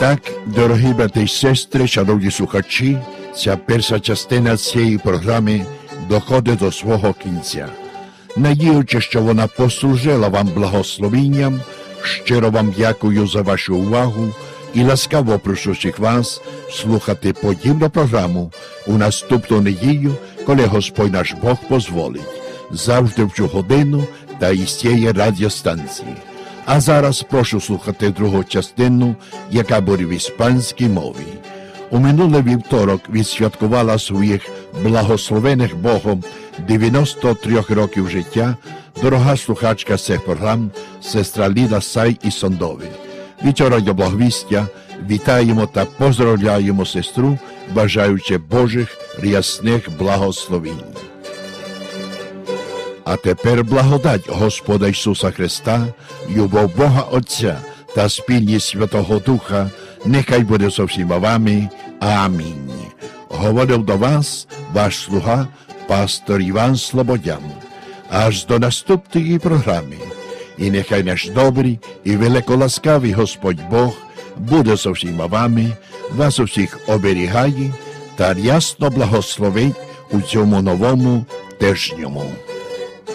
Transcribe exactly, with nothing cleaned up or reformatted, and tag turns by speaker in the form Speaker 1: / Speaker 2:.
Speaker 1: так, дорогі брати й сестри, шановні слухачі, ця перша частина цієї програми доходить до свого кінця. Надіючи, що вона послужила вам благословенням, щиро вам дякую за вашу увагу і ласкаво прошу всіх вас слухати подібну програму у наступну неділю, коли Господь наш Бог дозволить, завжди в цю годину та із цієї радіостанції. А зараз прошу слухати другу частину, яка буде в іспанській мові. У минулий вівторок відсвяткувала своїх благословених Богом дев'яносто три років життя дорога слухачка цих програм, сестра Ліда Сай із Сондови. Від радіо Благовістя вітаємо та поздравляємо сестру, бажаючи Божих рясних благословень. А тепер благодать Господа Ісуса Христа, любов Бога Отця та спільність Святого Духа нехай буде зо всіма вами. Амінь. Говорив до вас ваш слуга, пастор Іван Слободян. Аж до наступної програми. І нехай наш добрий і великоласкавий Господь Бог буде зо всіма вами, вас усіх оберігає та рясно благословить у цьому новому тижньому.